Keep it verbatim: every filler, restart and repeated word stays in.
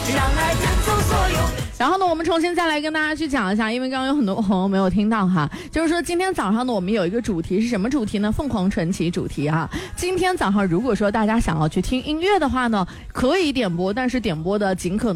让爱赶走所有。 然后呢，我们重新再来跟大家去讲一下，因为刚刚有很多朋友没有听到哈，就是说今天早上呢，我们有一个主题是什么主题呢？凤凰传奇主题啊。今天早上如果说大家想要去听音乐的话呢，可以点播，但是点播的尽可能